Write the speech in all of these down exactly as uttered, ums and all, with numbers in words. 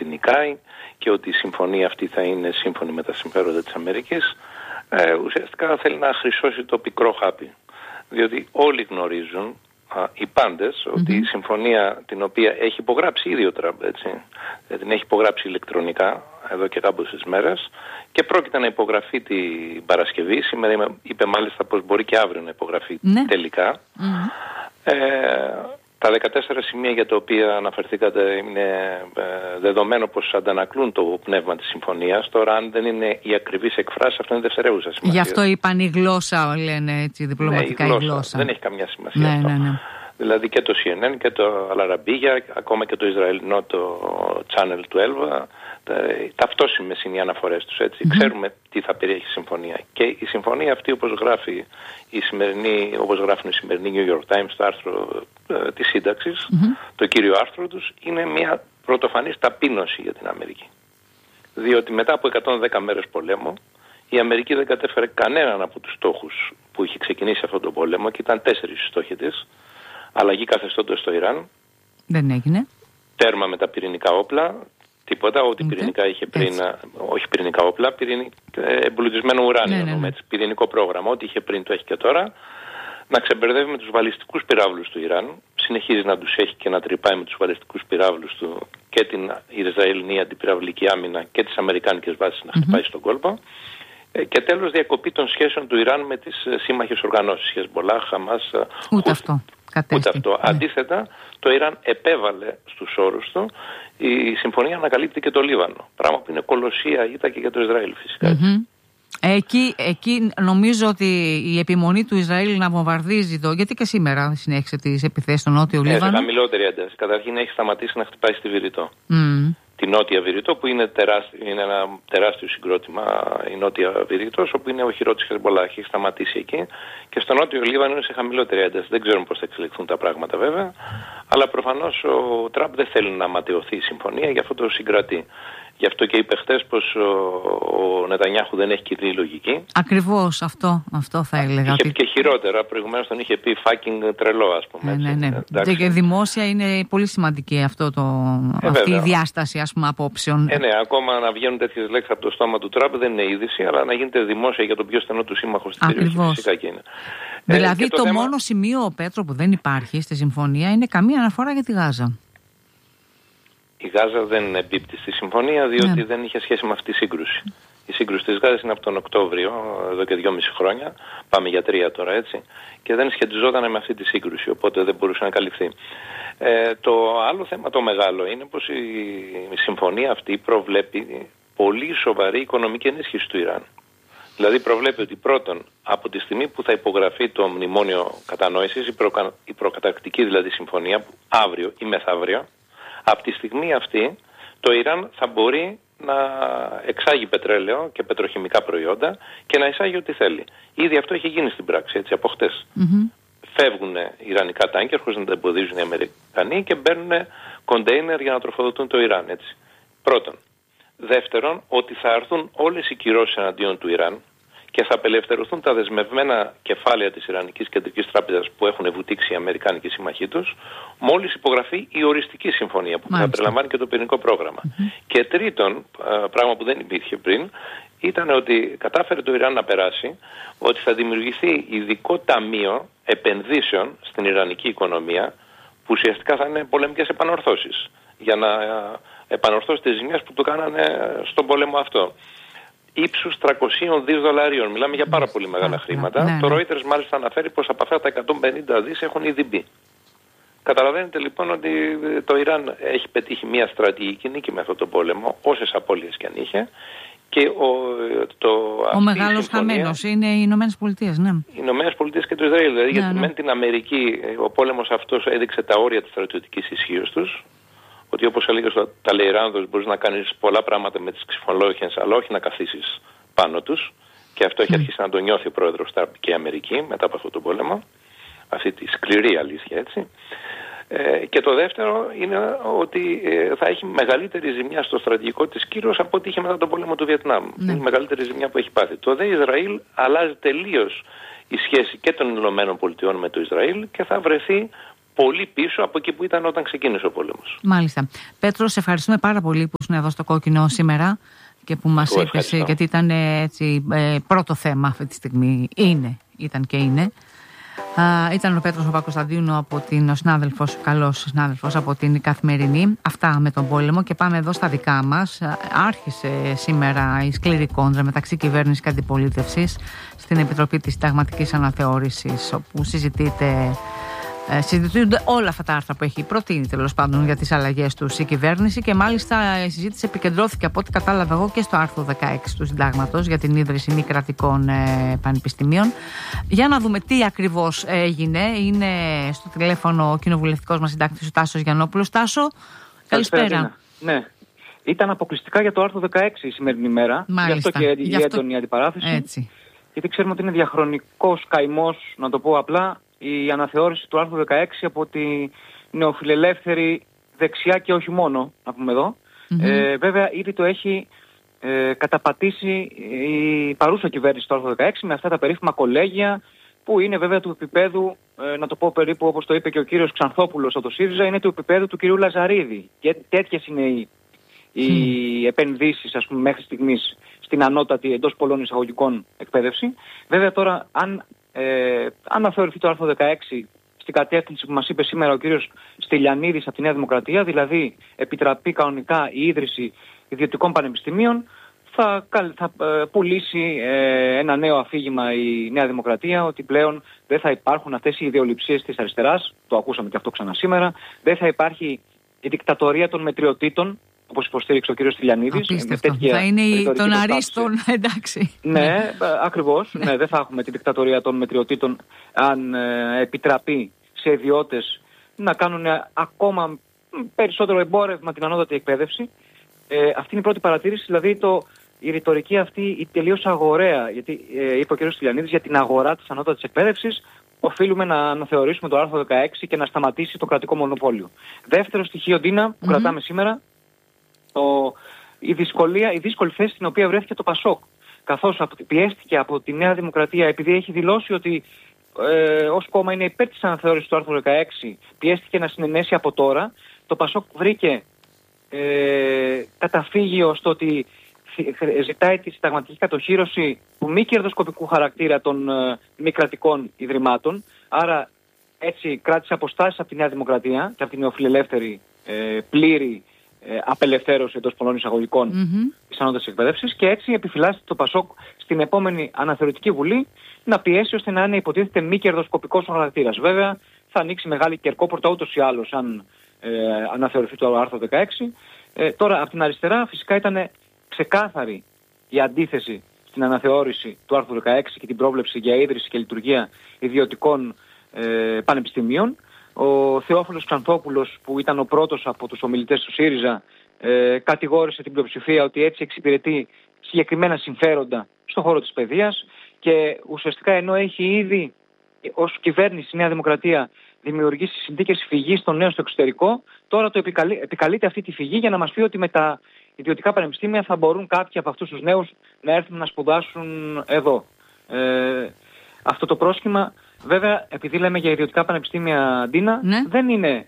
νικάει και ότι η συμφωνία αυτή θα είναι σύμφωνη με τα συμφέροντα της Αμερικής, ε, ουσιαστικά θέλει να χρυσώσει το πικρό χάπι. Διότι όλοι γνωρίζουν, α, οι πάντες, mm-hmm. ότι η συμφωνία την οποία έχει υπογράψει ήδη ο Τραμπ, έτσι, την έχει υπογράψει ηλεκτρονικά εδώ και κάμποσες μέρες και πρόκειται να υπογραφεί την Παρασκευή. Σήμερα είπε μάλιστα πως μπορεί και αύριο να υπογραφεί mm-hmm. τελικά. Mm-hmm. Ε, τα δεκατέσσερα σημεία για τα οποία αναφερθήκατε είναι ε, δεδομένο πως αντανακλούν το πνεύμα της συμφωνίας. Τώρα, αν δεν είναι η ακριβής εκφράση, αυτό είναι δευτερεύουσα σημασία. Γι' αυτό είπαν η γλώσσα, λένε έτσι διπλωματικά, ναι, η, γλώσσα. η γλώσσα. Δεν έχει καμιά σημασία ναι, αυτό. Ναι, ναι. Δηλαδή και το σι εν εν και το Αλαραμπίγια, ακόμα και το Ισραηλινό, το Channel δώδεκα, ταυτόσιμες είναι οι αναφορές τους, έτσι. Mm-hmm. Ξέρουμε τι θα περιέχει η συμφωνία. Και η συμφωνία αυτή, όπως γράφει η σημερινή, όπως γράφουν οι σημερινοί New York Times, το άρθρο ε, της σύνταξης, mm-hmm. το κύριο άρθρο τους, είναι μια πρωτοφανής ταπείνωση για την Αμερική. Διότι μετά από εκατόν δέκα μέρες πολέμου, η Αμερική δεν κατέφερε κανέναν από τους στόχους που είχε ξεκινήσει αυτόν τον πόλεμο, και ήταν τέσσερις οι στόχοι της. Αλλαγή καθεστώτος στο Ιράν. Δεν έγινε. Τέρμα με τα πυρηνικά όπλα. Τίποτα, ό,τι okay. πυρηνικά είχε πριν, έτσι. όχι πυρηνικά όπλα, πυρηνι, εμπλουτισμένο ουράνιο, ναι, ναι, ναι. Έτσι, πυρηνικό πρόγραμμα, ό,τι είχε πριν το έχει και τώρα. Να ξεμπερδεύει με τους βαλιστικούς πυράβλους του Ιράν, συνεχίζει να τους έχει και να τρυπάει με τους βαλιστικούς πυράβλους του και την Ισραηλινή αντιπυραυλική άμυνα και τις αμερικάνικες βάσεις να χτυπάει mm-hmm. στον κόλπο. Και τέλος, διακοπή των σχέσεων του Ιράν με τις σύμμαχες οργανώσεις, Χεσμολάχ, Χαμάς. Ούτε αυτό. Ούτε αυτό. Ναι. Αντίθετα, το Ιράν επέβαλε στους όρους του η συμφωνία να καλύπτει και το Λίβανο. Πράγμα που είναι κολοσσία ήττα και για το Ισραήλ, φυσικά. Mm-hmm. Εκεί, εκεί νομίζω ότι η επιμονή του Ισραήλ να βομβαρδίζει το. Γιατί και σήμερα συνέχισε τις επιθέσεις στο νότιο Λίβανο. Έχει χαμηλότερη ένταση. Καταρχήν έχει σταματήσει να χτυπάει στη Βηρητό. Mm. Τη Νότια Βηρητό, που είναι, τεράστιο, είναι ένα τεράστιο συγκρότημα, η Νότια Βηρητός, όπου είναι ο οχυρό της Χεσμολάχ. Έχει σταματήσει εκεί. Και στο νότιο Λίβανο είναι σε χαμηλότερη ένταση. Δεν ξέρουμε πώς θα εξελιχθούν τα πράγματα, βέβαια. Αλλά προφανώς ο Τραμπ δεν θέλει να ματαιωθεί η συμφωνία, γι' αυτό το συγκρατεί. Γι' αυτό και είπε χτες πως ο, ο Νετανιάχου δεν έχει κοινή λογική. Ακριβώς αυτό, αυτό θα έλεγα. Είχε και χειρότερα, προηγουμένως τον είχε πει fucking τρελό, ας πούμε. Ναι, ναι, ναι. Και δημόσια είναι πολύ σημαντική αυτό το, ε, αυτή η διάσταση, ας πούμε, απόψεων. Ε, ναι, ακόμα να βγαίνουν τέτοιες λέξεις από το στόμα του Τραμπ δεν είναι είδηση, αλλά να γίνεται δημόσια για τον πιο στενό του σύμμαχο στην περιοχή, φυσικά και είναι. Δηλαδή ε, το, το θέμα... μόνο σημείο, Πέτρο, που δεν υπάρχει στη συμφωνία είναι καμία αναφορά για τη Γάζα. Η Γάζα δεν εμπίπτει στη συμφωνία, διότι ναι. δεν είχε σχέση με αυτή τη σύγκρουση. Η σύγκρουση της Γάζας είναι από τον Οκτώβριο, εδώ και δυόμιση χρόνια, πάμε για τρία τώρα, έτσι, και δεν σχετιζόταν με αυτή τη σύγκρουση, οπότε δεν μπορούσε να καλυφθεί. Ε, το άλλο θέμα το μεγάλο είναι πως η, η συμφωνία αυτή προβλέπει πολύ σοβαρή οικονομική ενίσχυση του Ιράν. Δηλαδή προβλέπει ότι πρώτον, από τη στιγμή που θα υπογραφεί το μνημόνιο κατανόησης, η, προκα, η προκαταρκτική δηλαδή συμφωνία, αύριο ή μεθαύριο, από τη στιγμή αυτή το Ιράν θα μπορεί να εξάγει πετρέλαιο και πετροχημικά προϊόντα και να εισάγει ό,τι θέλει. Ήδη αυτό έχει γίνει στην πράξη, έτσι, από χτες. Mm-hmm. Φεύγουν ιρανικά τάνκερ χωρίς να τα εμποδίζουν οι Αμερικανοί και μπαίνουν κοντέινερ για να τροφοδοτούν το Ιράν, έτσι. Πρώτον. Δεύτερον, ότι θα έρθουν όλες οι κυρώσεις εναντίον του Ιράν και θα απελευθερωθούν τα δεσμευμένα κεφάλαια της Ιρανικής Κεντρικής Τράπεζας που έχουν βουτήξει οι Αμερικάνικοι σύμμαχοί τους, μόλις υπογραφεί η οριστική συμφωνία που Μάλιστα. θα περιλαμβάνει και το πυρηνικό πρόγραμμα. Mm-hmm. Και τρίτον, πράγμα που δεν υπήρχε πριν, ήταν ότι κατάφερε το Ιράν να περάσει ότι θα δημιουργηθεί ειδικό ταμείο επενδύσεων στην Ιρανική οικονομία που ουσιαστικά θα είναι πολεμικές επανορθώσεις για να επανορθώσει τις ζημιές που του κάνανε στον πόλεμο αυτό. Ύψους τριακόσια δύο δολαρίων. Μιλάμε για πάρα πολύ μεγάλα ναι, χρήματα. Ναι, ναι. Το Reuters μάλιστα αναφέρει πως από αυτά τα εκατόν πενήντα δις έχουν ήδη μπει. Καταλαβαίνετε λοιπόν ότι το Ιράν έχει πετύχει μια στρατηγική νίκη με αυτό το πόλεμο, όσες απώλειες και αν είχε. Και ο, το, ο μεγάλος χαμένος είναι οι Ηνωμένες Πολιτείες, ναι. Οι Ηνωμένες Πολιτείες και το Ισραήλ. Δηλαδή, ναι, γιατί ναι. με την Αμερική ο πόλεμος αυτός έδειξε τα όρια της στρατιωτικής ισχύως τους. Ότι όπως έλεγε στο Ταλεϊράνδος μπορείς να κάνεις πολλά πράγματα με τις ξυφολόγχες, αλλά όχι να καθίσεις πάνω τους. Και αυτό έχει αρχίσει να το νιώθει ο πρόεδρος Τραμπ και η Αμερική μετά από αυτόν τον πόλεμο. Αυτή τη σκληρή αλήθεια, έτσι. Ε, και το δεύτερο είναι ότι ε, θα έχει μεγαλύτερη ζημιά στο στρατηγικό της κύρος από ό,τι είχε μετά τον πόλεμο του Βιετνάμ. Mm. Είναι η μεγαλύτερη ζημιά που έχει πάθει. Το δε Ισραήλ αλλάζει τελείως η σχέση και των Ηνωμένων Πολιτειών με το Ισραήλ και θα βρεθεί πολύ πίσω από εκεί που ήταν όταν ξεκίνησε ο πόλεμος. Μάλιστα. Πέτρο, σε ευχαριστούμε πάρα πολύ που ήσουν εδώ στο Κόκκινο σήμερα και που μας είπες, γιατί ήταν έτσι πρώτο θέμα αυτή τη στιγμή. Είναι, ήταν και είναι. Uh, ήταν ο Πέτρος Παπακοσταντίνου, από την, ο συνάδελφος, καλός συνάδελφος από την Καθημερινή. Αυτά με τον πόλεμο, και πάμε εδώ στα δικά μας. Uh, άρχισε σήμερα η σκληρή κόντρα μεταξύ κυβέρνησης και αντιπολίτευσης στην Επιτροπή της Συνταγματικής Αναθεώρησης, όπου συζητείται Ε, συζητούνται όλα αυτά τα άρθρα που έχει προτείνει τέλος πάντων για τις αλλαγές του η κυβέρνηση, και μάλιστα η συζήτηση επικεντρώθηκε, από ό,τι κατάλαβα εγώ, και στο άρθρο δεκαέξι του Συντάγματος για την ίδρυση μη κρατικών ε, πανεπιστημίων. Για να δούμε τι ακριβώς έγινε. Είναι στο τηλέφωνο ο κοινοβουλευτικός μας συντάκτης, ο Τάσος Γιαννόπουλος. Τάσο, καλησπέρα. Ναι. Ήταν αποκλειστικά για το άρθρο δεκαέξι η σημερινή μέρα. Μάλιστα. Γι' αυτό και η αυτό... έντονη αντιπαράθεση. Έτσι. Γιατί ξέρουμε ότι είναι διαχρονικός καημός, να το πω απλά, η αναθεώρηση του άρθρου δεκαέξι από τη νεοφιλελεύθερη δεξιά, και όχι μόνο, να πούμε εδώ. Mm-hmm. Ε, βέβαια, ήδη το έχει ε, καταπατήσει η παρούσα κυβέρνηση του άρθρου δεκαέξι με αυτά τα περίφημα κολέγια, που είναι βέβαια του επίπεδου, ε, να το πω περίπου όπως το είπε και ο κύριος Ξανθόπουλος από το ΣΥΡΙΖΑ, είναι του επίπεδου του κυρίου Λαζαρίδη. Και τέτοιες είναι οι, οι mm. επενδύσεις, ας πούμε, μέχρι στιγμής στην ανώτατη, εντός πολλών εισαγωγικών, εκπαίδευση. Βέβαια τώρα, αν Ε, αναθεωρηθεί το άρθρο δεκαέξι στην κατεύθυνση που μας είπε σήμερα ο κύριος Στυλιανίδης από τη Νέα Δημοκρατία, δηλαδή επιτραπεί κανονικά η ίδρυση ιδιωτικών πανεπιστημίων, θα, θα ε, πουλήσει ε, ένα νέο αφήγημα η Νέα Δημοκρατία, ότι πλέον δεν θα υπάρχουν αυτές οι ιδεολειψίες της αριστεράς, το ακούσαμε και αυτό ξανά σήμερα, δεν θα υπάρχει η δικτατορία των μετριοτήτων, όπως υποστήριξε ο κύριος Στυλιανίδης. Απίστευτο. Θα είναι η, των αρίστων, εντάξει. Ναι, ακριβώς. Ναι, δεν θα έχουμε την δικτατορία των μετριοτήτων αν ε, επιτραπεί σε ιδιώτες να κάνουν ακόμα περισσότερο εμπόρευμα την ανώτατη εκπαίδευση. Ε, αυτή είναι η πρώτη παρατήρηση, δηλαδή το, η ρητορική αυτή, η τελείως αγοραία, γιατί ε, είπε ο κύριος Στυλιανίδης για την αγορά της ανώτατης εκπαίδευσης, οφείλουμε να αναθεωρήσουμε το άρθρο δεκαέξι και να σταματήσει το κρατικό μονοπόλιο. Δεύτερο στοιχείο, Ντίνα, που mm-hmm. κρατάμε σήμερα, το, η, δυσκολία, η δύσκολη θέση στην οποία βρέθηκε το ΠΑΣΟΚ. Καθώς πιέστηκε από τη Νέα Δημοκρατία, επειδή έχει δηλώσει ότι ε, ως κόμμα είναι υπέρ της αναθεώρησης του άρθρου δεκαέξι, πιέστηκε να συνενέσει από τώρα. Το ΠΑΣΟΚ βρήκε ε, καταφύγιο στο ότι ζητάει τη συνταγματική κατοχύρωση του μη κερδοσκοπικού χαρακτήρα των ε, μη κρατικών ιδρυμάτων. Άρα έτσι κράτησε αποστάσεις από τη Νέα Δημοκρατία και από την νεοφιλελεύθερη ε, πλήρη ε, απελευθέρωση εντός πολλών εισαγωγικών mm-hmm. της ανώτατης εκπαίδευσης, και έτσι επιφυλάσσεται το ΠΑΣΟΚ στην επόμενη αναθεωρητική βουλή να πιέσει ώστε να είναι υποτίθεται μη κερδοσκοπικός ο χαρακτήρας. Βέβαια θα ανοίξει μεγάλη κερκόπορτα ούτως ή άλλως αν ε, αναθεωρηθεί το άρθρο δεκαέξι. Ε, τώρα από την αριστερά φυσικά ήταν ξεκάθαρη η αντίθεση στην αναθεώρηση του άρθρου δεκαέξι και την πρόβλεψη για ίδρυση και λειτουργία ιδιωτικών ε, πανεπιστημίων. Ο Θεόφιλος Ξανθόπουλος, που ήταν ο πρώτος από τους ομιλητές του ΣΥΡΙΖΑ, ε, κατηγόρησε την πλειοψηφία ότι έτσι εξυπηρετεί συγκεκριμένα συμφέροντα στον χώρο της παιδείας, και ουσιαστικά ενώ έχει ήδη ως κυβέρνηση η Νέα Δημοκρατία δημιουργήσει συνθήκες φυγής των νέων στο εξωτερικό, τώρα το επικαλεί, επικαλείται αυτή τη φυγή για να μας πει ότι με τα ιδιωτικά πανεπιστήμια θα μπορούν κάποιοι από αυτούς τους νέους να έρθουν να σπουδάσουν εδώ. Ε, αυτό το πρόσχημα, βέβαια, επειδή λέμε για ιδιωτικά πανεπιστήμια, Ντίνα, ναι. δεν είναι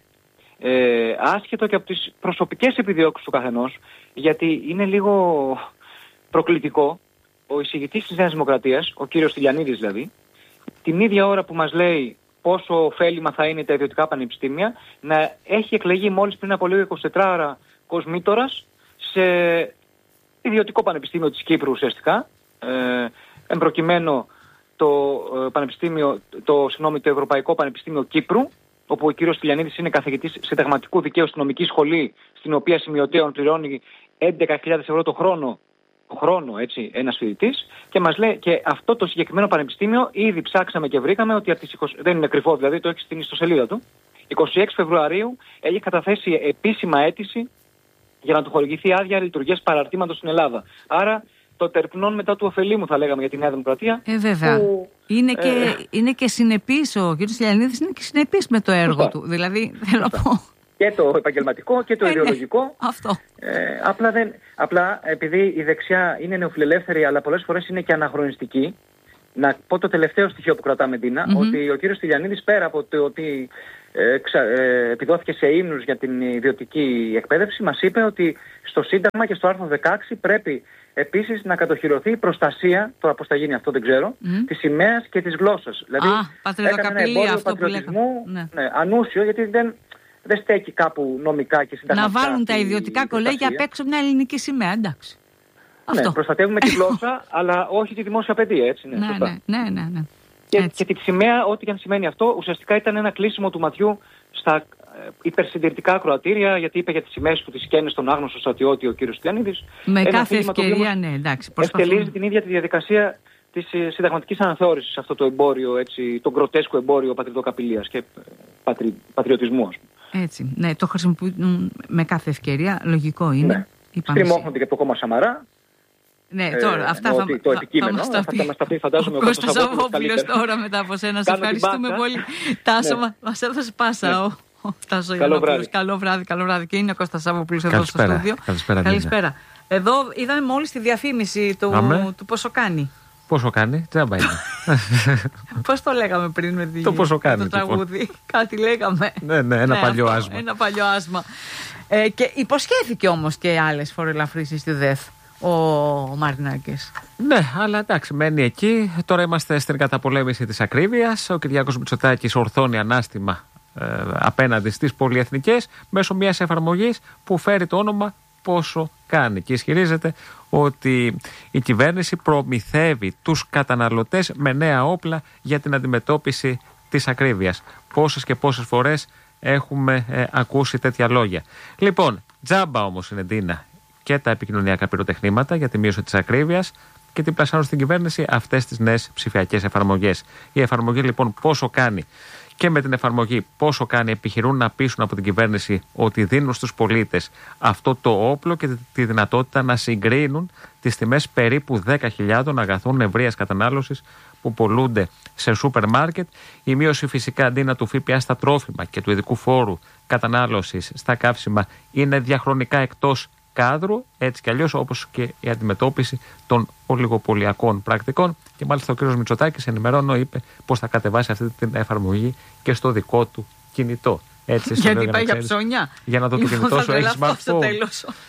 ε, άσχετο και από τις προσωπικές επιδιώξεις του καθενός, γιατί είναι λίγο προκλητικό ο εισηγητής της Νέας Δημοκρατίας, ο κύριος Στυλιανίδης δηλαδή, την ίδια ώρα που μας λέει πόσο ωφέλιμα θα είναι τα ιδιωτικά πανεπιστήμια, να έχει εκλεγεί μόλις πριν από λίγο είκοσι τέσσερις ώρα κοσμήτορας σε ιδιωτικό πανεπιστήμιο της Κύπρου ουσιαστικά, ε, εμπροκειμένο το, ε, πανεπιστήμιο, το, συγγνώμη, το Ευρωπαϊκό Πανεπιστήμιο Κύπρου, όπου ο κύριος Στυλιανίδης είναι καθηγητής συνταγματικού δικαίου στην νομική σχολή, στην οποία σημειωτέων πληρώνει έντεκα χιλιάδες ευρώ το χρόνο, το χρόνο έτσι, ένας φοιτητής, και μας λέει, και αυτό το συγκεκριμένο πανεπιστήμιο ήδη ψάξαμε και βρήκαμε ότι από τις είκοσι, δεν είναι κρυφό δηλαδή, το έχει στην ιστοσελίδα του, είκοσι έξι Φεβρουαρίου έχει καταθέσει επίσημα αίτηση για να του χορηγηθεί άδεια λειτουργίας παραρτήματος στην Ελλάδα. Άρα το τερπνών μετά του ωφελήμου, θα λέγαμε, για τη Νέα Δημοκρατία. Ε, βέβαια. Που, είναι, ε, και, είναι και συνεπής, ο κ. Στυλιανίδης είναι και συνεπής με το έργο του. Δηλαδή, θέλω να πω. Και το επαγγελματικό και το ε, ιδεολογικό. Ναι, αυτό. Ε, απλά, δεν, απλά επειδή η δεξιά είναι νεοφιλελεύθερη, αλλά πολλές φορές είναι και αναχρονιστική, να πω το τελευταίο στοιχείο που κρατάμε, Ντίνα, Mm-hmm. ότι ο κύριος Στυλιανίδης, πέρα από το ότι ε, ξα, ε, επιδόθηκε σε ύμνους για την ιδιωτική εκπαίδευση, μας είπε ότι στο Σύνταγμα και στο άρθρο δεκαέξι πρέπει επίσης να κατοχυρωθεί η προστασία, τώρα πώς θα γίνει αυτό δεν ξέρω, mm. της σημαίας και της γλώσσας. Δηλαδή, ah, έκανε ένα εμπόριο πατριωτισμού ναι. Ναι, ανούσιο, γιατί δεν, δεν στέκει κάπου νομικά και συνταγματικά. Να βάλουν τα ιδιωτικά κολέγια απ' έξω μια ελληνική σημαία, εντάξει. Ναι, αυτό. Προστατεύουμε τη γλώσσα, αλλά όχι τη δημόσια παιδεία, έτσι. Ναι, ναι, ναι, ναι, ναι, ναι. Και, και τη σημαία, ό,τι και αν σημαίνει αυτό, ουσιαστικά ήταν ένα κλείσιμο του ματιού στα ε, υπερσυντηρητικά ακροατήρια, γιατί είπε για τις σημαίες που τις σκένε στον άγνωστο στρατιώτη ο κύριος Στυλιανίδης. Με κάθε ευκαιρία, ναι, εντάξει. Ευτελίζει την ίδια τη διαδικασία της συνταγματικής αναθεώρησης, αυτό το εμπόριο, έτσι, το γκροτέσκο εμπόριο πατριδοκαπηλείας και πατρι, πατριωτισμού, ας πούμε. Έτσι, ναι, το χρησιμοποιούν με κάθε ευκαιρία, λογικό είναι. Ναι. Στριμώχνονται και από το κόμμα Σαμαρά. Ναι, τώρα, ε, αυτά θα, το επικείμενο, θα, θα, θα μας τα πει, φαντάζομαι, ο Κώστας Σαββόπουλος τώρα μετά από σένα. Σε ευχαριστούμε πολύ. Τάσο, ναι. Μας έδωσε πάσα ναι. ο, ο Τάσο Γιαννόπουλος. Καλό βράδυ, καλό βράδυ. Και είναι ο Κώστας Σαββόπουλος εδώ στο στούντιο. Καλησπέρα. Καλησπέρα. Εδώ είδαμε μόλις τη διαφήμιση του, του πόσο κάνει. Πόσο κάνει, τζάμπα είναι. Πώς το λέγαμε πριν με τη, το πόσο κάνει, το τραγούδι. Λοιπόν. Κάτι λέγαμε. Ναι, ναι, ένα ναι, παλιό αυτό, άσμα. Ένα παλιό άσμα. Ε, και υποσχέθηκε όμως και άλλες φοροελαφρύσεις στη ΔΕΘ ο Μαρινάκης. Ναι, αλλά εντάξει, μένει εκεί. Τώρα είμαστε στην καταπολέμηση της ακρίβειας. Ο Κυριάκος Μητσοτάκης ορθώνει ανάστημα ε, απέναντι στις πολυεθνικές μέσω μιας εφαρμογής που φέρει το όνομα Πόσο κάνει. Και ισχυρίζεται ότι η κυβέρνηση προμηθεύει τους καταναλωτές με νέα όπλα για την αντιμετώπιση της ακρίβειας. Πόσες και πόσες φορές έχουμε ε, ακούσει τέτοια λόγια. Λοιπόν, τζάμπα όμως είναι, Ντίνα, και τα επικοινωνιακά πυροτεχνήματα για τη μείωση της ακρίβειας και την πλασάρουν στην κυβέρνηση αυτές τις νέες ψηφιακές εφαρμογές. Η εφαρμογή λοιπόν Πόσο κάνει και με την εφαρμογή Πόσο κάνει επιχειρούν να πείσουν από την κυβέρνηση ότι δίνουν στους πολίτες αυτό το όπλο και τη δυνατότητα να συγκρίνουν τις τιμές περίπου δέκα χιλιάδων αγαθών ευρείας κατανάλωσης που πολλούνται σε σούπερ μάρκετ. Η μείωση φυσικά, αντίνα του ΦΠΑ στα τρόφιμα και του ειδικού φόρου κατανάλωσης στα καύσιμα είναι διαχρονικά εκτός κάδρου, έτσι κι αλλιώς, όπως και η αντιμετώπιση των ολιγοπολιακών πρακτικών. Και μάλιστα ο κ. Μητσοτάκης, ενημερώνω, είπε πως θα κατεβάσει αυτή την εφαρμογή και στο δικό του κινητό. Έτσι, γιατί πάει για ψώνια. Για να δω το κινητό σου, έχει smartphone.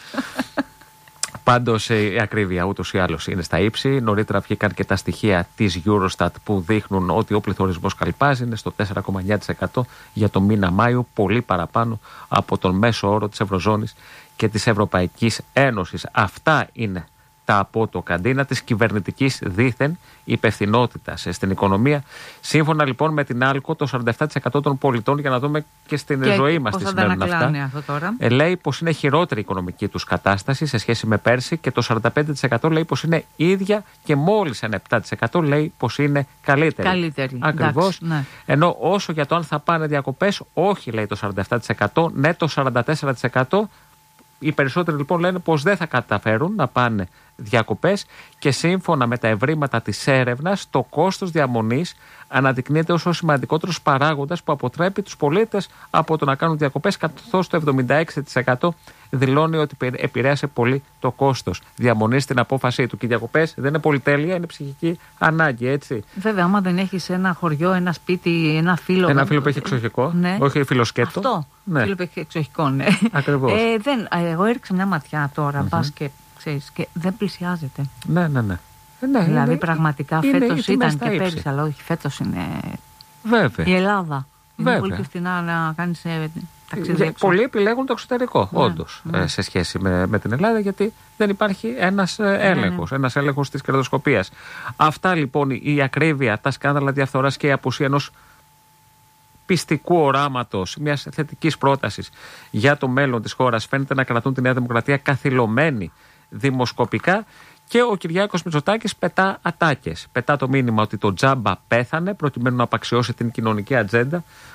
Πάντως η ακρίβεια ούτως ή άλλως είναι στα ύψη. Νωρίτερα βγήκαν και τα στοιχεία της Eurostat που δείχνουν ότι ο πληθωρισμός καλπάζει, είναι στο τέσσερα κόμμα εννιά τοις εκατό για το μήνα Μάιο, πολύ παραπάνω από τον μέσο όρο της Ευρωζώνης και της Ευρωπαϊκής Ένωσης. Αυτά είναι τα απότοκα, Ντίνα, της κυβερνητικής δήθεν υπευθυνότητας στην οικονομία. Σύμφωνα λοιπόν με την Άλκο, το σαράντα επτά τοις εκατό των πολιτών, για να δούμε και στην και ζωή μας τι σημαίνουν αυτά, ε, λέει πως είναι χειρότερη η οικονομική τους κατάσταση σε σχέση με πέρσι, και το σαράντα πέντε τοις εκατό λέει πως είναι ίδια, και μόλις ένα επτά τοις εκατό λέει πως είναι καλύτερη. Καλύτερη. Ακριβώς. Εντάξει, ναι. Ενώ όσο για το αν θα πάνε διακοπές, όχι λέει το σαράντα επτά τοις εκατό, ναι το σαράντα τέσσερα τοις εκατό. Οι περισσότεροι λοιπόν λένε πως δεν θα καταφέρουν να πάνε διακοπές, και σύμφωνα με τα ευρήματα της έρευνας, το κόστος διαμονής αναδεικνύεται ως ο σημαντικότερος παράγοντας που αποτρέπει τους πολίτες από το να κάνουν διακοπές, καθώς το εβδομήντα έξι τοις εκατό δηλώνει ότι επηρέασε πολύ το κόστος διαμονής στην απόφασή του. Και οι διακοπές δεν είναι πολυτέλεια, είναι ψυχική ανάγκη, έτσι. Βέβαια, άμα δεν έχεις ένα χωριό, ένα σπίτι, ένα φίλο. Ένα φίλο που έχει εξοχικό, ναι. Όχι φιλοσκέτο. Αυτό. Ναι. Φίλο που έχει εξοχικό, ναι. Ακριβώς. Ε, δεν, εγώ έριξα μια ματιά τώρα, mm-hmm. πας και ξέρεις, και δεν πλησιάζεται. Ναι, ναι, ναι. Ναι, δηλαδή είναι, πραγματικά είναι, φέτος είναι, ήταν και πέρυσι, αλλά όχι, φέτος είναι. Βέβαια. Η Ελλάδα. Βέβαια. Είναι πολύ πιο φθηνά να κάνεις ταξίδι έξω. Πολλοί επιλέγουν το εξωτερικό, ναι, όντως, ναι. σε σχέση με, με την Ελλάδα, γιατί δεν υπάρχει ένας έλεγχος, ναι, ναι. ένας έλεγχος της κερδοσκοπίας. Αυτά λοιπόν, η ακρίβεια, τα σκάνδαλα διαφθοράς και η απουσία ενός πιστικού οράματος, μιας θετικής πρότασης για το μέλλον της χώρας, φαίνεται να κρατούν τη Νέα Δημοκρατία καθυλωμένη δημοσκοπικά. Και ο Κυριάκος Μητσοτάκης πετά ατάκες. Πετά το μήνυμα ότι το τζάμπα πέθανε, προκειμένου να απαξιώσει την κοινωνική ατζέντα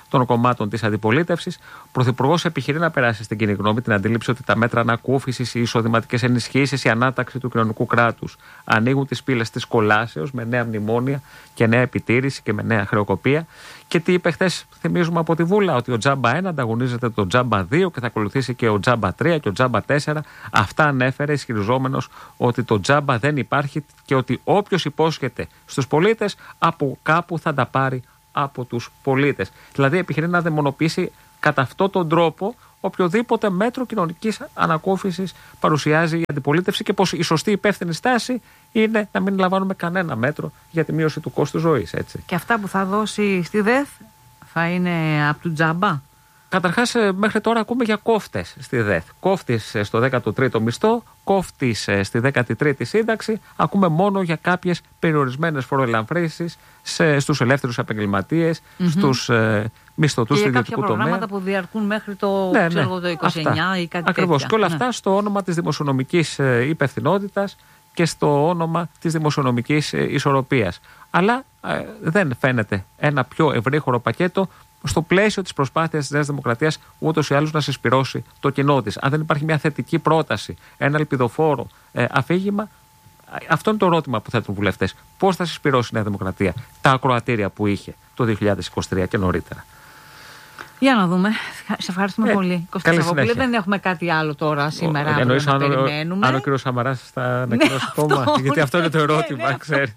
των κομμάτων της αντιπολίτευσης. Ο Πρωθυπουργός επιχειρεί να περάσει στην κοινή γνώμη την αντίληψη ότι τα μέτρα ανακούφισης, οι εισοδηματικές ενισχύσεις, η ανάταξη του κοινωνικού κράτους ανοίγουν τις πύλες της κολάσεως με νέα μνημόνια και νέα επιτήρηση και με νέα χρεοκοπία. Και τι είπε χθες, θυμίζουμε από τη Βούλα, ότι ο Τζάμπα ένα ανταγωνίζεται το Τζάμπα δύο και θα ακολουθήσει και ο Τζάμπα τρία και ο Τζάμπα τέσσερα. Αυτά ανέφερε ισχυριζόμενος ότι το Τζάμπα δεν υπάρχει και ότι όποιος υπόσχεται στους πολίτες από κάπου θα τα πάρει από τους πολίτες. Δηλαδή επιχειρεί να δαιμονοποιήσει κατά αυτόν τον τρόπο οποιοδήποτε μέτρο κοινωνικής ανακούφισης παρουσιάζει η αντιπολίτευση και πως η σωστή υπεύθυνη στάση είναι να μην λαμβάνουμε κανένα μέτρο για τη μείωση του κόστου ζωής. Έτσι. Και αυτά που θα δώσει στη ΔΕΘ θα είναι από του Τζάμπα. Καταρχάς, μέχρι τώρα ακούμε για κόφτες στη ΔΕΘ. Κόφτης στο δέκατο τρίτο μισθό, κόφτης στη δέκατη τρίτη σύνταξη. Ακούμε μόνο για κάποιες περιορισμένες φοροελαφρύνσεις στους ελεύθερους επαγγελματίες, mm-hmm. στους ε, μισθωτούς του ιδιωτικού τομέα. Και κάποια προγράμματα που διαρκούν μέχρι το, ναι, ξέρω, ναι, το είκοσι εννιά αυτά. Ή κάτι Ακριβώς. τέτοια. Και όλα ναι. αυτά στο όνομα της δημοσιονομικής υπευθυνότητας και στο όνομα της δημοσιονομικής ισορροπίας. Αλλά ε, δεν φαίνεται ένα πιο ευρύχωρο πακέτο στο πλαίσιο της προσπάθειας της Νέας Δημοκρατίας ούτως ή άλλως να συσπυρώσει το κοινό της. Αν δεν υπάρχει μια θετική πρόταση, ένα ελπιδοφόρο ε, αφήγημα, αυτό είναι το ερώτημα που θέτουν βουλευτές. Πώς θα συσπυρώσει η Νέα Δημοκρατία τα ακροατήρια που είχε το δύο χιλιάδες είκοσι τρία και νωρίτερα. Για να δούμε. Σε ευχαριστούμε ε, πολύ. Κωνσταντινόπουλε, δεν έχουμε κάτι άλλο τώρα σήμερα. Ο, εννοείς αν, αν ο κύριος Σαμαράς θα ανακοινώσει κόμμα. Γιατί αυτό είναι το ερώτημα, ξέρεις.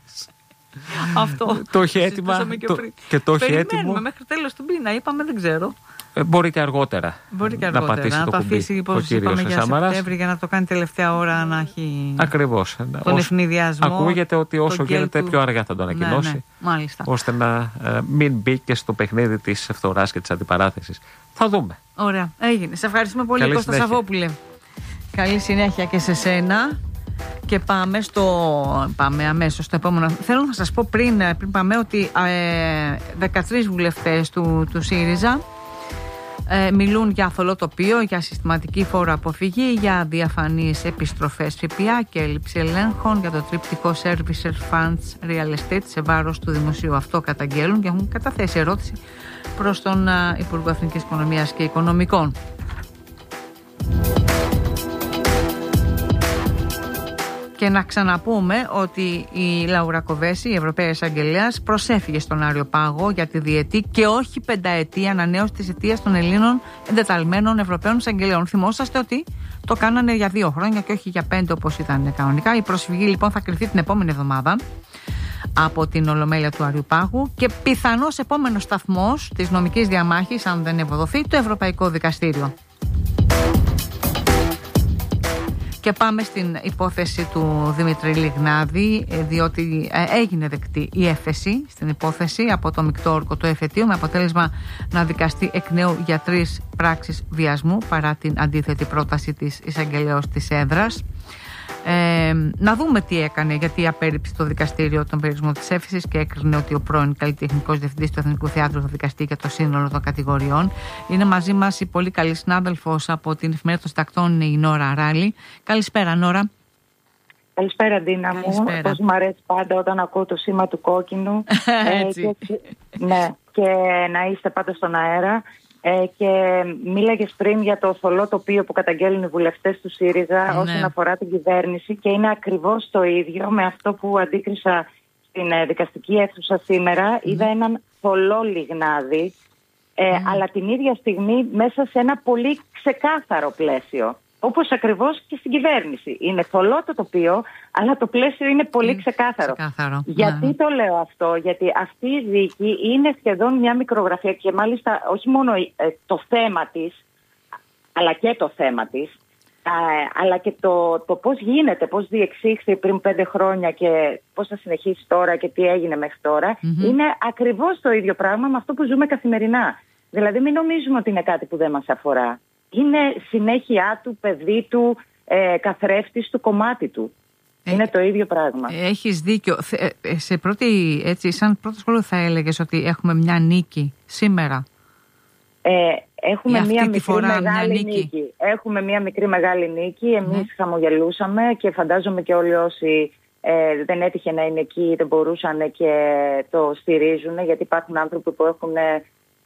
Αυτό. Το έχει έτοιμα. Και, το, και το έχει έτοιμο. Μέχρι τέλος του μήνα, είπαμε, δεν ξέρω. Ε, μπορεί και αργότερα. Μπορεί και αργότερα. Να πατήσει να το, το κουμπί, αφήσει πώς είπαμε για Σεπτέμβρη για να το κάνει τελευταία ώρα να έχει. Ακριβώς. Τον ευνηδιασμό. Ακούγεται ότι όσο γίνεται του... πιο αργά θα το ανακοινώσει. Ναι, ναι, μάλιστα. Ώστε να ε, μην μπει και στο παιχνίδι της φθοράς και της αντιπαράθεσης. Θα δούμε. Ωραία. Έγινε. Σε ευχαριστούμε πολύ, Κώστα Σαββόπουλε. Καλή συνέχεια και σε σένα. Και πάμε, στο, πάμε αμέσως στο επόμενο. Θέλω να σας πω πριν, πριν πάμε ότι ε, δεκατρείς βουλευτές του, του ΣΥΡΙΖΑ ε, μιλούν για αθολό τοπίο, για συστηματική φόρο αποφυγή, για διαφανείς επιστροφές ΦΠΑ και έλλειψη ελέγχων, για το τρίπτυχο Servicer Funds Real Estate σε βάρος του δημοσίου. Αυτό καταγγέλουν και έχουν καταθέσει ερώτηση προς τον ε, Υπουργό Εθνικής Οικονομίας και Οικονομικών. Και να ξαναπούμε ότι η Λάουρα Κοβέση, η Ευρωπαία Εισαγγελέας, προσέφυγε στον Αριοπάγο για τη διετή και όχι πενταετή ανανέωση της αιτίας των Ελλήνων εντεταλμένων Ευρωπαίων Εισαγγελέων. Θυμόσαστε ότι το κάνανε για δύο χρόνια και όχι για πέντε όπως ήταν κανονικά. Η προσφυγή λοιπόν θα κρυφθεί την επόμενη εβδομάδα από την Ολομέλεια του Αριοπάγου και πιθανώς επόμενος σταθμός της νομικής διαμάχης, αν δεν ευοδοθεί, το Ευρωπαϊκό Δικαστήριο. Και πάμε στην υπόθεση του Δημήτρη Λιγνάδη, διότι έγινε δεκτή η έφεση στην υπόθεση από το μεικτό όρκο του εφετείου με αποτέλεσμα να δικαστεί εκ νέου για τρεις πράξεις βιασμού παρά την αντίθετη πρόταση της εισαγγελέως της έδρας. Ε, να δούμε τι έκανε, γιατί απέρριψε το δικαστήριο τον περιορισμό της έφεσης και έκρινε ότι ο πρώην καλλιτεχνικός διευθυντής του Εθνικού Θεάτρου θα δικαστεί για το σύνολο των κατηγοριών. Είναι μαζί μας η πολύ καλή συνάδελφος από την Εφημερίδα των Συντακτών, η Νόρα Ράλη. Καλησπέρα, Νόρα. Καλησπέρα, Ντίνα μου. Πώς μου αρέσει πάντα όταν ακούω το σήμα του κόκκινου. Έτσι. ε, και, ναι, και να είστε πάντα στον αέρα. Ε, και μίλαγες πριν για το θολό τοπίο που καταγγέλνουν οι βουλευτές του ΣΥΡΙΖΑ, ναι, όσον αφορά την κυβέρνηση, και είναι ακριβώς το ίδιο με αυτό που αντίκρισα στην ε, δικαστική αίθουσα σήμερα. Mm. Είδα έναν θολό Λιγνάδη, ε, mm. αλλά την ίδια στιγμή μέσα σε ένα πολύ ξεκάθαρο πλαίσιο. Όπως ακριβώς και στην κυβέρνηση. Είναι θολό το τοπίο, αλλά το πλαίσιο είναι πολύ ξεκάθαρο. ξεκάθαρο. Γιατί ναι. το λέω αυτό? Γιατί αυτή η δίκη είναι σχεδόν μια μικρογραφία και μάλιστα όχι μόνο το θέμα της, αλλά και το θέμα της, αλλά και το, το πώς γίνεται, πώς διεξήχθη πριν πέντε χρόνια και πώς θα συνεχίσει τώρα και τι έγινε μέχρι τώρα, mm-hmm. είναι ακριβώς το ίδιο πράγμα με αυτό που ζούμε καθημερινά. Δηλαδή μην νομίζουμε ότι είναι κάτι που δεν μας αφορά. Είναι συνέχεια του, παιδί του, ε, καθρέφτης του, κομμάτι του. Ε, είναι το ίδιο πράγμα. Έχεις δίκιο. Σε πρώτη, έτσι, σαν πρώτο σχόλιο θα έλεγες ότι έχουμε μια νίκη σήμερα. Ε, έχουμε μια μικρή φορά, μεγάλη μια νίκη. νίκη. Έχουμε μια μικρή μεγάλη νίκη. Εμείς ναι. χαμογελούσαμε και φαντάζομαι και όλοι όσοι ε, δεν έτυχε να είναι εκεί, δεν μπορούσαν και το στηρίζουν, γιατί υπάρχουν άνθρωποι που έχουν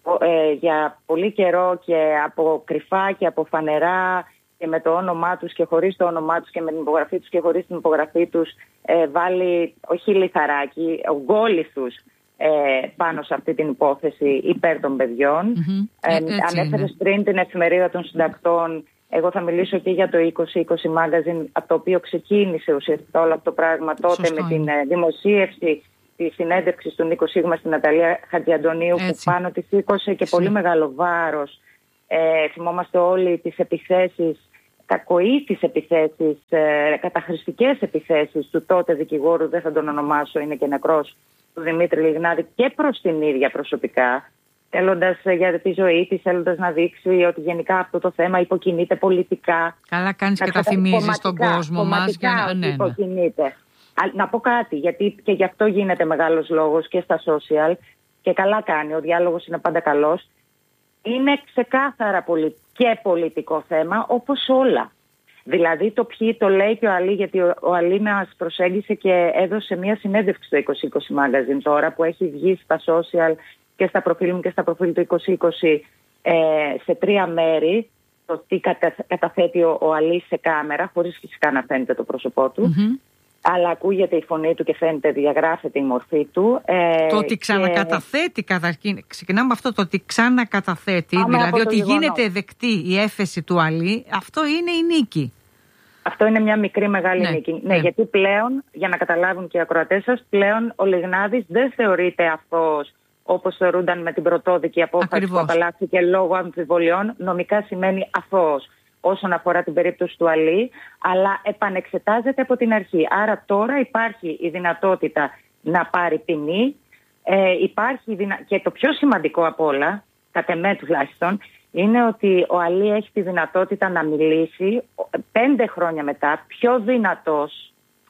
ε, για πολύ καιρό και από κρυφά και από φανερά και με το όνομά τους και χωρίς το όνομά τους και με την υπογραφή τους και χωρίς την υπογραφή τους ε, βάλει, όχι λιθαράκι, ογκόληθους ε, πάνω σε αυτή την υπόθεση υπέρ των παιδιών. Mm-hmm. Ε, ε, ανέφερες πριν την εφημερίδα των συντακτών. Εγώ θα μιλήσω και για το είκοσι είκοσι Magazine, από το οποίο ξεκίνησε ουσιαστικά όλο αυτό το πράγμα τότε. Σωστό με την ε, δημοσίευση τη συνέντευξη του Νίκο Σίγμα στην Ναταλία Χατζιαντονίου, που πάνω τη σήκωσε και πολύ μεγάλο βάρος. Ε, θυμόμαστε όλοι τις επιθέσεις, κακοήθεις επιθέσεις, ε, καταχρηστικές επιθέσεις του τότε δικηγόρου, δεν θα τον ονομάσω, είναι και νεκρός, του Δημήτρη Λιγνάδη, και προς την ίδια προσωπικά, θέλοντας για τη ζωή της, θέλοντας να δείξει ότι γενικά αυτό το θέμα υποκινείται πολιτικά. Καλά κάνεις και τα θυμίζεις στον κόσμο μας. Για να, ναι, ναι. υποκινείται. Να πω κάτι, γιατί και γι' αυτό γίνεται μεγάλος λόγος και στα social, και καλά κάνει, ο διάλογος είναι πάντα καλός. Είναι ξεκάθαρα πολι... και πολιτικό θέμα, όπως όλα. Δηλαδή το ποιοι το λέει και ο Αλή, γιατί ο, ο Αλή μας προσέγγισε και έδωσε μια συνέντευξη στο είκοσι είκοσι Magazine τώρα, που έχει βγει στα social και στα προφίλ μου και στα προφίλ του είκοσι είκοσι ε, σε τρία μέρη, το τι κατα... καταθέτει ο, ο Αλή σε κάμερα, χωρίς φυσικά να φαίνεται το πρόσωπό του. Mm-hmm. Αλλά ακούγεται η φωνή του και φαίνεται, διαγράφεται η μορφή του. Ε, το ότι ξανακαταθέτει, και... καταρχήν, ξεκινάμε αυτό, το ότι ξανακαταθέτει, Άμε δηλαδή ότι γεγονό. γίνεται δεκτή η έφεση του Αλή, αυτό είναι η νίκη. Αυτό είναι μια μικρή μεγάλη ναι, νίκη. Ναι, ναι, γιατί πλέον, για να καταλάβουν και οι ακροατές σας, πλέον ο Λιγνάδης δεν θεωρείται αθώος όπως θεωρούνταν με την πρωτόδικη απόφαση. Ακριβώς. Που απαλλάχθηκε λόγω αμφιβολιών. Νομικά σημαίνει αθώος όσον αφορά την περίπτωση του Αλή, αλλά επανεξετάζεται από την αρχή. Άρα τώρα υπάρχει η δυνατότητα να πάρει ποινή, ε, υπάρχει δυνα... και το πιο σημαντικό απ' όλα, κατ' εμέ τουλάχιστον, είναι ότι ο Αλή έχει τη δυνατότητα να μιλήσει πέντε χρόνια μετά, πιο δυνατός.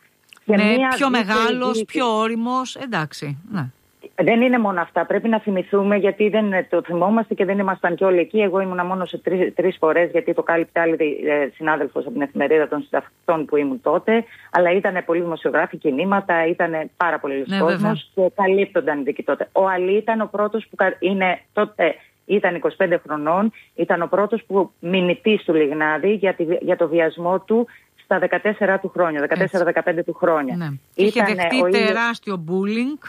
Ναι, πιο μεγάλος, πιο όριμος, εντάξει, ναι. Δεν είναι μόνο αυτά. Πρέπει να θυμηθούμε, γιατί δεν το θυμόμαστε και δεν ήμασταν κι όλοι εκεί. Εγώ ήμουνα μόνο σε τρεις, τρεις φορές, γιατί το κάλυπτε άλλη ε, συνάδελφος από την εφημερίδα των συντακτών που ήμουν τότε. Αλλά ήταν πολλοί δημοσιογράφοι, κινήματα, ήταν πάρα πολλοί ναι, κόσμος και καλύπτονταν εκεί τότε. Ο Αλή ήταν ο πρώτος που είναι, τότε ήταν είκοσι πέντε χρονών, ήταν ο πρώτος που μηνυτής του Λιγνάδη για, τη, για το βιασμό του στα δεκατέσσερα του χρόνια, δεκατέσσερα δεκαπέντε του χρόνια. Ναι. Είχε δεχτεί τεράστιο bullying.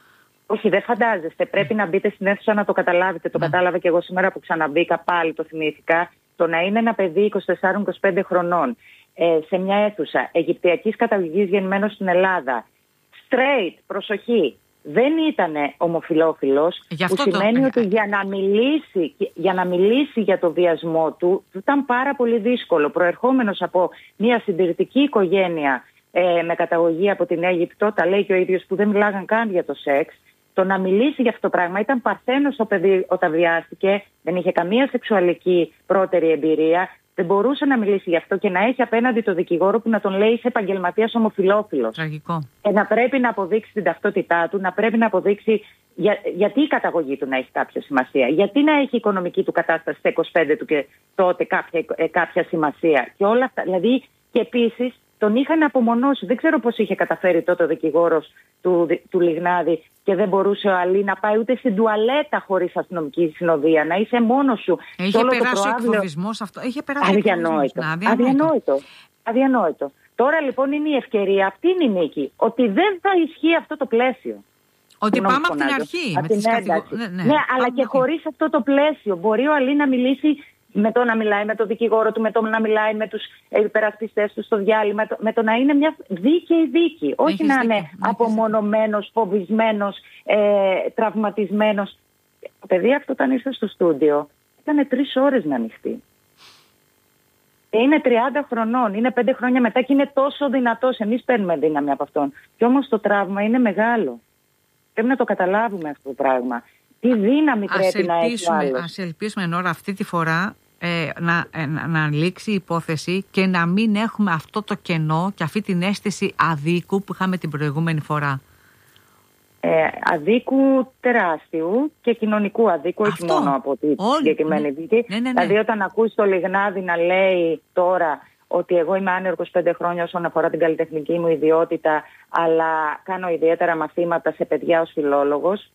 Όχι, δεν φαντάζεστε. Πρέπει να μπείτε στην αίθουσα να το καταλάβετε. Το ναι. κατάλαβα και εγώ σήμερα που ξαναμπήκα, πάλι το θυμήθηκα. Το να είναι ένα παιδί είκοσι τεσσάρων είκοσι πέντε χρονών ε, σε μια αίθουσα Αιγυπτιακής καταγωγής, γεννημένο στην Ελλάδα, straight, προσοχή, δεν ήταν ομοφυλόφιλος, που το... σημαίνει ότι για να, μιλήσει, για να μιλήσει για το βιασμό του ήταν πάρα πολύ δύσκολο. Προερχόμενος από μια συντηρητική οικογένεια ε, με καταγωγή από την Αίγυπτο, τα λέει και ο ίδιος, που δεν μιλάγαν καν για το σεξ, το να μιλήσει για αυτό το πράγμα, ήταν παρθένος το παιδί όταν βιάστηκε, δεν είχε καμία σεξουαλική πρώτερη εμπειρία, δεν μπορούσε να μιλήσει γι' αυτό και να έχει απέναντι το δικηγόρο που να τον λέει είσαι επαγγελματίας ομοφυλόφιλος. Τραγικό. Και να πρέπει να αποδείξει την ταυτότητά του, να πρέπει να αποδείξει για, γιατί η καταγωγή του να έχει κάποια σημασία, γιατί να έχει η οικονομική του κατάσταση στα είκοσι πέντε του και τότε κάποια, ε, κάποια σημασία. Και όλα αυτά. Δηλαδή, και επίσης τον είχαν απομονώσει. Δεν ξέρω πώς είχε καταφέρει τότε ο δικηγόρος του, του Λιγνάδη και δεν μπορούσε ο Αλή να πάει ούτε στην τουαλέτα χωρίς αστυνομική συνοδεία, να είσαι μόνος σου. Είχε περάσει ο εκφοβισμός αυτό. Είχε περάσει αδιανόητο. Αδιανόητο. Αδιανόητο. Τώρα λοιπόν είναι η ευκαιρία, αυτή είναι η νίκη, ότι δεν θα ισχύει αυτό το πλαίσιο. Ότι πάμε από την αρχή. Από την κατηγο... ναι, ναι. ναι, αλλά και χωρίς αυτό το πλαίσιο. Μπορεί ο Αλή να μιλήσει με το να μιλάει με τον δικηγόρο του, με το να μιλάει με τους υπερασπιστές του στο διάλειμμα, με το, με το να είναι μια δίκαιη δίκη. Όχι έχεις να δίκη, είναι απομονωμένος, φοβισμένος, ε, τραυματισμένος. Το παιδί αυτό όταν ήρθε στο στούντιο ήταν τρεις ώρες να ανοιχτεί. Είναι τριάντα χρονών, είναι πέντε χρόνια μετά και είναι τόσο δυνατός. Εμείς παίρνουμε δύναμη από αυτόν. Και όμως το τραύμα είναι μεγάλο. Πρέπει να το καταλάβουμε αυτό το πράγμα. Τι δύναμη ας πρέπει να έχει άλλος. Ας ελπίσουμε, Νόρα, αυτή τη φορά ε, να, ε, να, να λήξει η υπόθεση και να μην έχουμε αυτό το κενό και αυτή την αίσθηση αδίκου που είχαμε την προηγούμενη φορά. Ε, αδίκου τεράστιου και κοινωνικού αδίκου, όχι μόνο από τη συγκεκριμένη δίκη. Ναι, ναι, ναι. Δηλαδή, όταν ακούσει το Λιγνάδη να λέει τώρα ότι εγώ είμαι άνεργος πέντε χρόνια όσον αφορά την καλλιτεχνική μου ιδιότητα, αλλά κάνω ιδιαίτερα μαθήματα σε παιδιά ως φιλόλογος.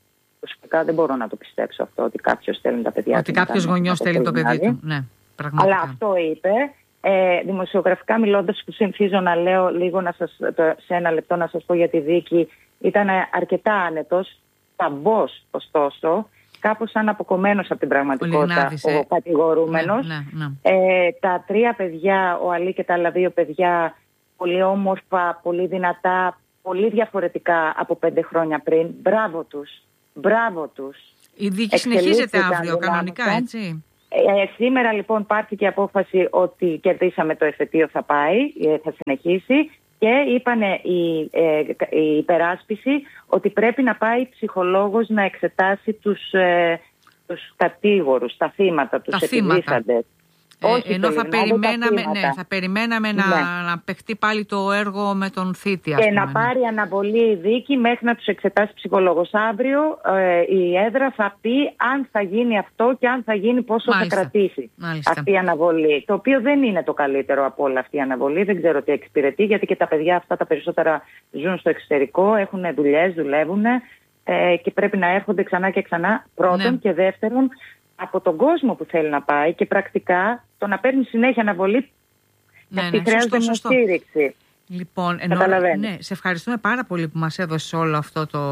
προσωπικά δεν μπορώ να το πιστέψω αυτό, ότι κάποιος στέλνει τα παιδιά του. Ότι κάποιος γονιός στέλνει το παιδί του. Ναι, πραγματικά. Αλλά αυτό είπε. Ε, δημοσιογραφικά μιλώντας, που συνηθίζω να λέω λίγο να σας, το, σε ένα λεπτό να σας πω για τη δίκη, ήταν αρκετά άνετος, ταμπός ωστόσο, κάπως σαν αποκομμένος από την πραγματικότητα ο, ο κατηγορούμενος. Ναι, ναι, ναι. Ε, τα τρία παιδιά, ο Αλή και τα άλλα δύο παιδιά, πολύ όμορφα, πολύ δυνατά, πολύ διαφορετικά από πέντε χρόνια πριν. Μπράβο τους, μπράβο τους. Η δίκη συνεχίζεται αύριο κανονικά, έτσι. Ε, σήμερα λοιπόν πάρθηκε η απόφαση ότι κερδίσαμε το εφετείο, θα πάει, θα συνεχίσει, και είπανε η, ε, η υπεράσπιση ότι πρέπει να πάει ψυχολόγος να εξετάσει τους, ε, τους κατήγορους, τα θύματα, τους επιβήσαντες. Ε, ενώ θα περιμέναμε, ναι, θα περιμέναμε ναι. να, να παιχτεί πάλι το έργο με τον θήτη. Και πούμε, να ναι. πάρει αναβολή η δίκη μέχρι να τους εξετάσει ψυχολόγος. Αύριο ε, η έδρα θα πει αν θα γίνει αυτό και αν θα γίνει πόσο Μάλιστα. θα κρατήσει Μάλιστα. αυτή η αναβολή. Το οποίο δεν είναι το καλύτερο από όλα αυτή η αναβολή. Δεν ξέρω τι εξυπηρετεί, γιατί και τα παιδιά αυτά τα περισσότερα ζουν στο εξωτερικό, έχουν δουλειές, δουλεύουν ε, και πρέπει να έρχονται ξανά και ξανά. Πρώτον, ναι. και δεύτερον, από τον κόσμο που θέλει να πάει, και πρακτικά το να παίρνει συνέχεια αναβολή, ναι, αυτή ναι, χρειάζεται μια στήριξη. Λοιπόν, ενώ, ναι, σε ευχαριστούμε πάρα πολύ που μας έδωσες όλο αυτό το,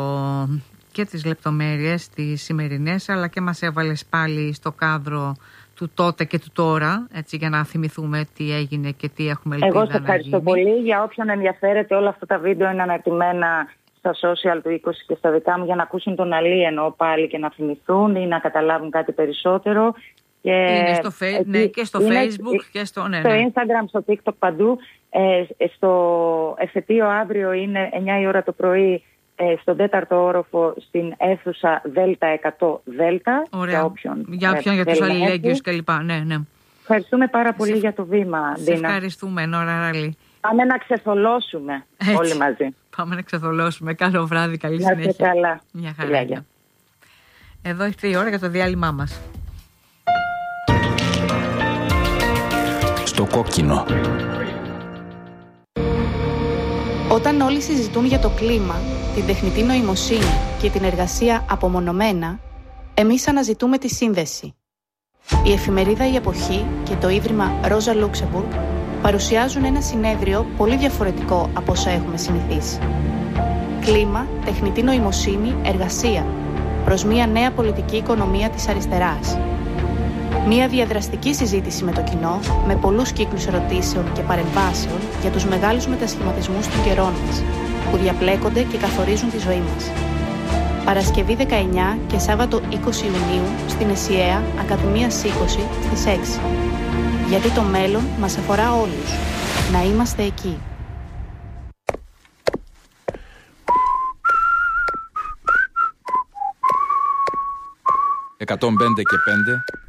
και τις λεπτομέρειες τις σημερινές, αλλά και μας έβαλες πάλι στο κάδρο του τότε και του τώρα, έτσι, για να θυμηθούμε τι έγινε και τι έχουμε ελπίδα. Εγώ σε ευχαριστώ γίνει. πολύ. Για όποιον ενδιαφέρεται, όλα αυτά τα βίντεο είναι αναρτημένα στα social του είκοσι και στα δικά μου, για να ακούσουν τον Αλή εννοώ πάλι και να θυμηθούν ή να καταλάβουν κάτι περισσότερο. Και είναι στο, φε... εκεί, ναι, και στο Facebook και στο, ναι, στο ναι. Instagram, στο TikTok, παντού. Ε, στο εφετείο αύριο είναι εννιά η ώρα το πρωί, ε, στον τέταρτο όροφο στην αίθουσα Δέλτα εκατό Δέλτα. Ωραία. Για όποιον, για, όποιον, για τους αλληλέγγυους κλπ. Ναι, ναι. Ευχαριστούμε πάρα πολύ σε... για το βήμα, σε Ντίνα. Ευχαριστούμε, Νόρα Ραλή. Πάμε να ξεθολώσουμε έτσι. Όλοι μαζί. Πάμε να ξεθολώσουμε. Καλό βράδυ, καλή να συνέχεια. Είστε καλά. Μια χαρά. Εδώ ήρθε η ώρα για το διάλειμμά μας. Στο κόκκινο. Όταν όλοι συζητούν για το κλίμα, την τεχνητή νοημοσύνη και την εργασία απομονωμένα, εμείς αναζητούμε τη σύνδεση. Η εφημερίδα «Η Εποχή» και το Ίδρυμα Ρόζα Λούξεμπουργκ παρουσιάζουν ένα συνέδριο πολύ διαφορετικό από όσα έχουμε συνηθίσει. Κλίμα, τεχνητή νοημοσύνη, εργασία, προς μια νέα πολιτική οικονομία της αριστεράς. Μια διαδραστική συζήτηση με το κοινό, με πολλούς κύκλους ερωτήσεων και παρεμβάσεων για τους μεγάλους μετασχηματισμούς των καιρών μας, που διαπλέκονται και καθορίζουν τη ζωή μας. Παρασκευή δεκαεννιά και Σάββατο είκοσι Ιουνίου στην ΕΣΥΑ Ακαδημίας είκοσι στις έξι. Γιατί το μέλλον μας αφορά όλους. Να είμαστε εκεί. εκατόν πέντε και πέντε